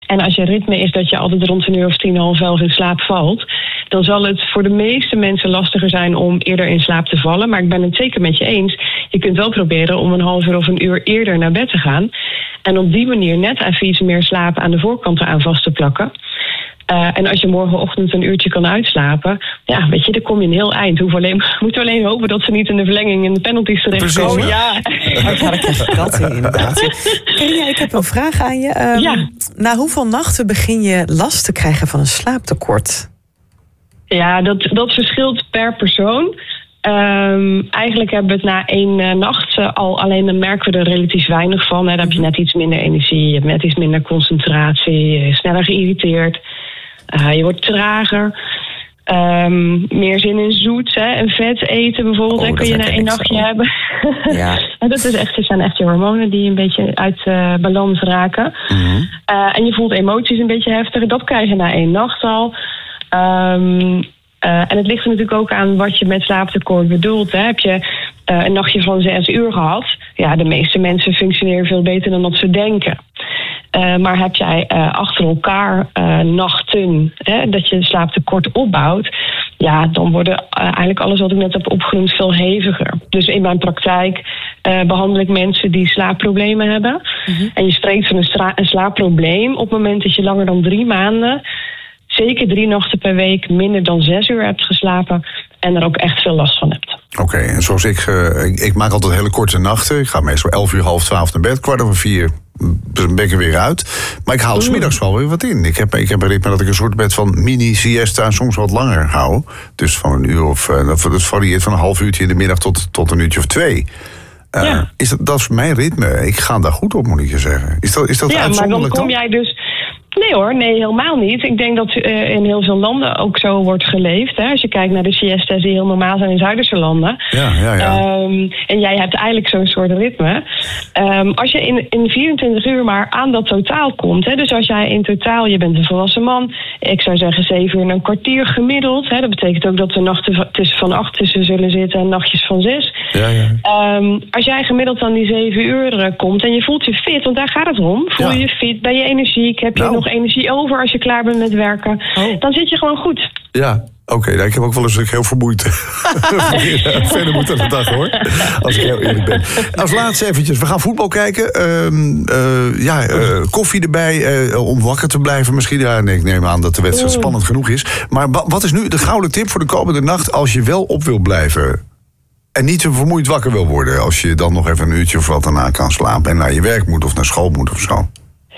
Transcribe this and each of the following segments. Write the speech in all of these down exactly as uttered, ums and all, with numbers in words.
En als je ritme is dat je altijd rond een uur of tien, half elf in slaap valt, dan zal het voor de meeste mensen lastiger zijn om eerder in slaap te vallen. Maar ik ben het zeker met je eens. Je kunt wel proberen om een half uur of een uur eerder naar bed te gaan. En op die manier net even iets meer slaap aan de voorkant eraan vast te plakken. Uh, en als je morgenochtend een uurtje kan uitslapen, ja, weet je, dan kom je een heel eind. Hoef alleen, moeten we alleen hopen dat ze niet in de verlenging in de penalties terechtkomen. Precies, ja. Ja, daar krijg je dat in, inderdaad. Carina, ik heb een vraag aan je. Um, Ja. Na hoeveel nachten begin je last te krijgen van een slaaptekort? Ja, dat, dat verschilt per persoon. Um, eigenlijk hebben we het na één uh, nacht uh, al, alleen dan merken we er relatief weinig van. Hè. Dan heb je net iets minder energie, je hebt net iets minder concentratie, je is sneller geïrriteerd, uh, je wordt trager. Um, meer zin in zoet hè, en vet eten bijvoorbeeld, Oh, hè, kun je dat na herken één ik nachtje zo. hebben. Ja. En dat is echt, het zijn echt je hormonen die een beetje uit uh, balans raken. Mm-hmm. Uh, en je voelt emoties een beetje heftiger, dat krijg je na één nacht al. Um, Uh, en het ligt er natuurlijk ook aan wat je met slaaptekort bedoelt. Hè. Heb je uh, een nachtje van zes uur gehad? Ja, de meeste mensen functioneren veel beter dan dat ze denken. Uh, maar heb jij uh, achter elkaar uh, nachten, hè, dat je slaaptekort opbouwt, ja, dan worden uh, eigenlijk alles wat ik net heb opgenoemd veel heviger. Dus in mijn praktijk uh, behandel ik mensen die slaapproblemen hebben. Mm-hmm. En je spreekt van een, stra- een slaapprobleem op het moment dat je langer dan drie maanden... zeker drie nachten per week minder dan zes uur hebt geslapen en er ook echt veel last van hebt. Oké, okay, en zoals ik, uh, ik... Ik maak altijd hele korte nachten. Ik ga meestal elf uur, half twaalf naar bed. Kwart over vier ben ik er weer uit. Maar ik haal 's middags wel weer wat in. Ik heb, ik heb een ritme dat ik een soort bed van mini-siesta soms wat langer hou. Dus van een uur of... Uh, dat varieert van een half uurtje in de middag tot, tot een uurtje of twee. Uh, ja. is dat, dat is mijn ritme. Ik ga daar goed op, moet ik je zeggen. Is dat, is dat ja, uitzonderlijk maar dan kom dan? jij dus... Nee hoor, nee, helemaal niet. Ik denk dat uh, in heel veel landen ook zo wordt geleefd. Hè? Als je kijkt naar de siesta's die heel normaal zijn in Zuiderse landen. Ja, ja, ja. Um, en jij hebt eigenlijk zo'n soort ritme. Um, als je in, in vierentwintig uur maar aan dat totaal komt. Hè? Dus als jij in totaal, je bent een volwassen man. Ik zou zeggen zeven uur en een kwartier gemiddeld. Hè? Dat betekent ook dat er nachten tussen van acht tussen zullen zitten en nachtjes van zes. Ja, ja. Um, als jij gemiddeld aan die zeven uur uh, komt en je voelt je fit, want daar gaat het om. Voel je Ja. je fit, ben je energiek, heb je Nou. nog energie over als je klaar bent met werken, Oh. dan zit je gewoon goed. Ja, oké. Okay, nou, ik heb ook wel eens dat ik heel vermoeid verder moet aan de dag, hoor. Als ik heel eerlijk ben. Als laatste eventjes, we gaan voetbal kijken. Um, uh, ja, uh, koffie erbij, uh, om wakker te blijven misschien. Ja, nee, ik neem aan dat de wedstrijd Mm. spannend genoeg is. Maar ba- wat is nu de gouden tip voor de komende nacht als je wel op wil blijven? En niet te vermoeid wakker wil worden. Als je dan nog even een uurtje of wat daarna kan slapen en naar je werk moet of naar school moet of zo.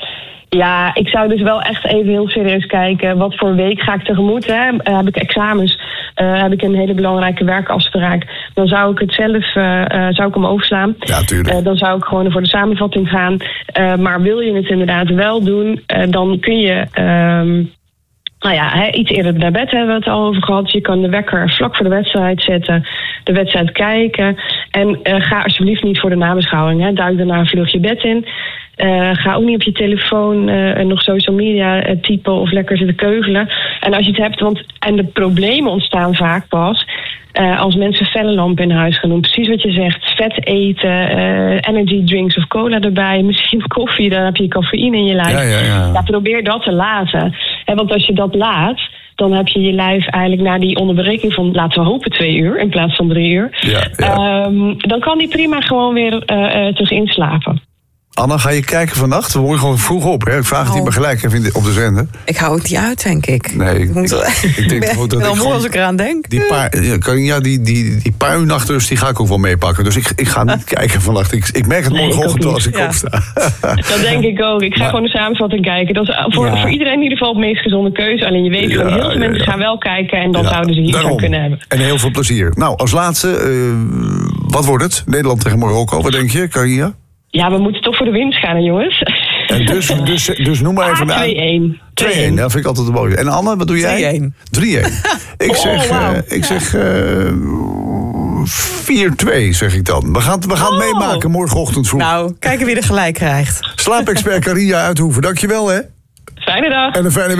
Ja, ik zou dus wel echt even heel serieus kijken. Wat voor week ga ik tegemoet? Hè? Uh, heb ik examens? Uh, heb ik een hele belangrijke werkafspraak? Dan zou ik het zelf uh, uh, zou ik hem overslaan. Ja, tuurlijk. Uh, dan zou ik gewoon voor de samenvatting gaan. Uh, maar wil je het inderdaad wel doen, uh, dan kun je... Um, Nou ja, he, iets eerder naar bed hebben we het al over gehad. Je kan de wekker vlak voor de wedstrijd zetten, de wedstrijd kijken. En uh, ga alsjeblieft niet voor de nabeschouwing. Hè. Duik daarna een vlug je bed in. Uh, ga ook niet op je telefoon uh, nog social media uh, typen of lekker zitten keuvelen. En als je het hebt, want en de problemen ontstaan vaak pas... Uh, als mensen felle lampen in huis gaan doen. Precies wat je zegt. Vet eten, uh, energy drinks of cola erbij. Misschien koffie, dan heb je cafeïne in je lijf. Ja, ja, ja. Ja, probeer dat te laten. En want als je dat laat, dan heb je je lijf eigenlijk na die onderbreking van, laten we hopen, twee uur in plaats van drie uur. Ja, ja. Um, dan kan die prima gewoon weer uh, uh, terug inslapen. Anna, ga je kijken vannacht? We worden gewoon vroeg op, hè? Ik vraag het niet meer gelijk even in de- op de zender. Ik hou het niet uit, denk ik. Nee, ik, moet- ik, ik denk gewoon dat ik wel moe gewoon- als ik eraan denk. Die paar, ja, kan- ja, die, die, die paar uur nachtrust, die ga ik ook wel meepakken. Dus ik, ik ga niet kijken vannacht. Ik, ik merk het Nee, ik morgenochtend ook wel als ik niet. opsta. Dat denk ik ook. Ik ga Maar- gewoon de samenvatting kijken. Dat is voor, Ja. voor iedereen in ieder geval het meest gezonde keuze. Alleen je weet Ja, gewoon, heel veel ja, mensen ja. gaan wel kijken en dan Ja, zouden ze hier daarom. gaan kunnen hebben. En heel veel plezier. Nou, als laatste, uh, wat wordt het? Nederland tegen Marokko, wat denk je, Carina? Ja, we moeten toch voor de winst gaan, hè, jongens. En dus, dus, dus noem maar even... Ah, twee-één. twee-één, dat vind ik altijd de mooie. En Anne, wat doe jij? twee-één. drie-één. Ik Oh, zeg, wauw. uh, ik zeg uh, vier-twee, zeg ik dan. We gaan, we gaan Oh. meemaken morgenochtend vroeg. Nou, kijken wie er gelijk krijgt. Slaapexpert Carina Uithoeven, dankjewel hè. Fijne dag. En een fijne